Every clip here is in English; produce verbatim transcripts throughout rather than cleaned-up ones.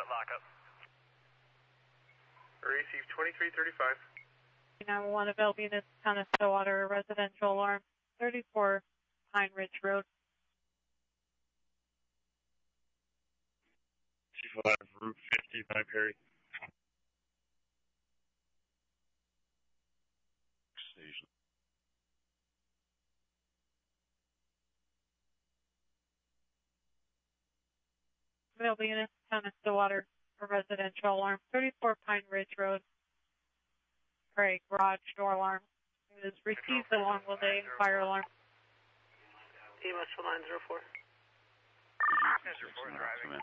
lockup. Receive twenty-three thirty-five. nine one one available units, Town of Stillwater, residential alarm, thirty-four Pine Ridge Road. Chief five, Route fifty-five, Perry. Station. Available units, Town of Stillwater, residential alarm, thirty-four Pine Ridge Road. Prairie garage door alarm. It is received along with a fire alarm. E M S for nine zero four. zero four driving.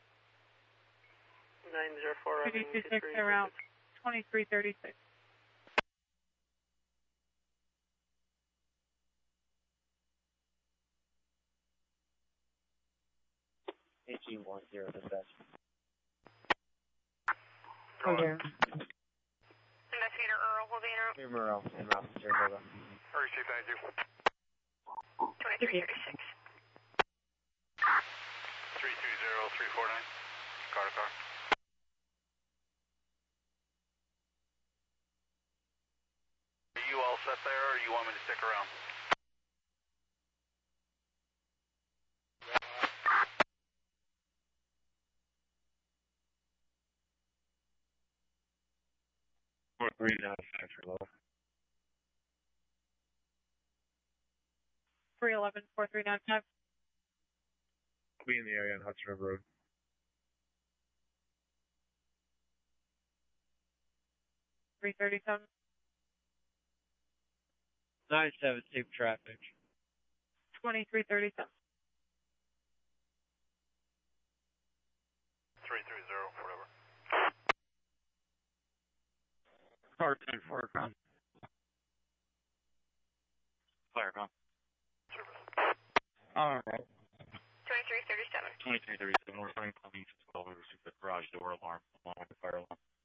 nine zero four. two two six around twenty-three thirty-six. eighteen one zero, dispatch. Okay. Investigator Earl will be in route. Numero, en route to Saratoga. Receive, thank you. twenty-three thirty-six. three two zero three four nine. Car to car. Are you all set there, or you want me to stick around? four three nine factory level. three eleven four three nine five. I'll be in the area on Hudson River Road. three thirty-seven. nine seven, safe traffic. twenty-three thirty-seven. three three zero, whatever. Car ten four, ground. Fire, ground. Service. Alright. twenty-three thirty-seven. twenty-three thirty-seven, we're running coming to twelve. We received the garage door alarm along with the fire alarm.